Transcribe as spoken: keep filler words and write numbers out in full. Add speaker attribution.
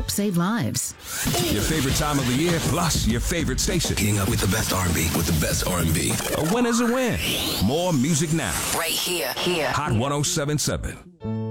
Speaker 1: help save lives.
Speaker 2: Your favorite time of the year, plus your favorite station.
Speaker 3: Getting up with the best R and B, with the best R and B.
Speaker 2: A win is a win. More music now.
Speaker 4: Right here, here.
Speaker 2: Hot one oh seven point seven.